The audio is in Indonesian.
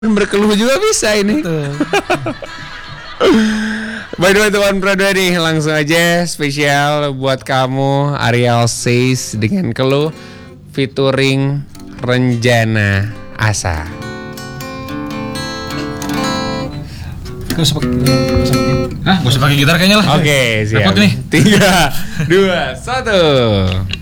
berkeluh juga bisa ini. By the way teman Prado nih, langsung aja spesial buat kamu Ariel Says dengan Keluh featuring Renjana Asa. Gak usah pakai gitar kayaknya lah. Oke, siap. Repot nih. 3, 2, 1.